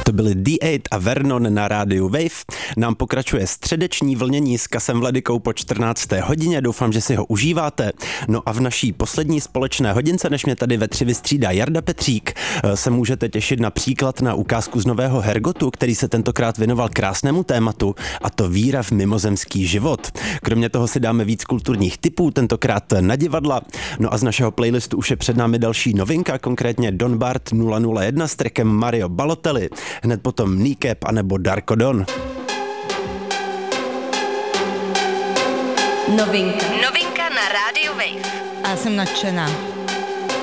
To byly D8 a Vernon na rádiu Wave. Nám pokračuje středeční vlnění s Kasem Vladykou po 14. hodině. Doufám, že si ho užíváte. No a v naší poslední společné hodince, než mě tady ve 3 vystřídá Jarda Petřík, se můžete těšit například na ukázku z nového Hergotu, který se tentokrát věnoval krásnému tématu, a to víra v mimozemský život. Kromě toho si dáme víc kulturních tipů, tentokrát na divadla. No a z našeho playlistu už je před námi další novinka, konkrétně Don Bart 001 s trackem Mario Balotelli. Hned potom Kneecap anebo Darko Don. Novinka na rádiu Wave. A jsem nadšená.